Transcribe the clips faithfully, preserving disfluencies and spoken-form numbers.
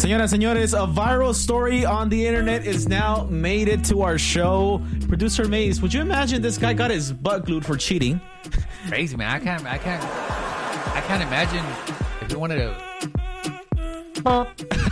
Señoras, señores, a viral story on the internet is now made it to our show. Producer Mace, would you imagine this guy got his butt glued for cheating? Crazy, man. I can't, I can't, I can't imagine if you wanted to. All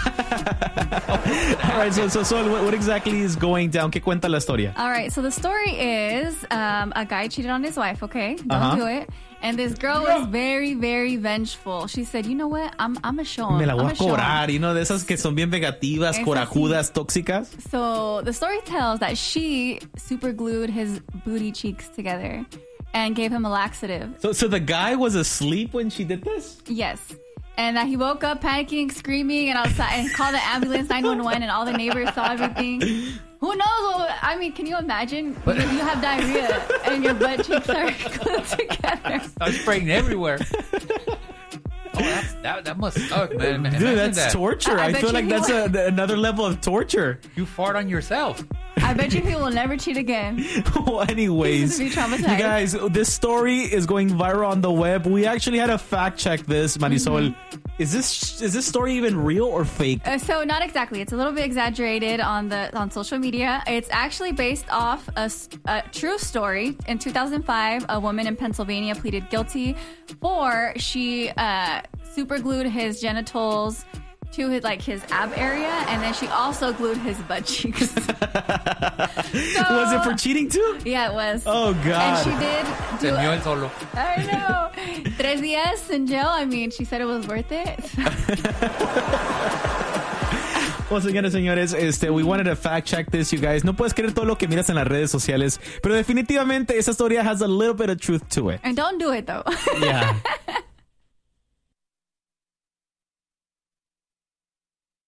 right, so, so, so what, what exactly is going down? ¿Qué cuenta la historia? All right, so the story is um, a guy cheated on his wife, okay? Don't Uh-huh. do it. And this girl was very, very vengeful. She said, you know what? I'm, I'm going to show him. Me la voy I'm a gonna show him." cobrar. Y no de esas que son bien vengativas, Esas corajudas, tóxicas. So the story tells that she super glued his booty cheeks together and gave him a laxative. So, so the guy was asleep when she did this? Yes. And that he woke up panicking, screaming, and outside and called the ambulance nine one one, and all the neighbors saw everything. Who knows? I mean, can you imagine? You, you have diarrhea and your butt cheeks are glued together. I was spraying everywhere. Oh, that's, that that must suck, man. Dude, Imagine that's that. torture. I I, bet feel you like he that's wa- a, another level of torture. You fart on yourself. I bet you he will never cheat again. Well, anyways, He's you gonna be traumatized. guys, this story is going viral on the web. We actually had to fact check this, Marisol. Mm-hmm. Is this is this story even real or fake? Uh, so not exactly. It's a little bit exaggerated on the on social media. It's actually based off a, s- a true story. In two thousand five, a woman in Pennsylvania pleaded guilty for she uh, super glued his genitals to his like his ab area, and then she also glued his butt cheeks. So- Was it for cheating too? Yeah, it was. Oh, God. And she did Se do. mió el solo. I know. Tres días in jail. I mean, she said it was worth it. Well, señores, señores, este, we wanted to fact check this, you guys. No puedes creer todo lo que miras en las redes sociales, pero definitivamente esa historia has a little bit of truth to it. And don't do it though. Yeah.